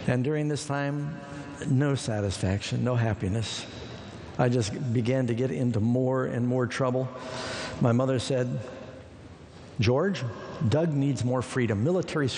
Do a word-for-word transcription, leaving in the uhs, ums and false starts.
And during this time, no satisfaction, no happiness. I just began to get into more and more trouble. My mother said, George, Doug needs more freedom. Military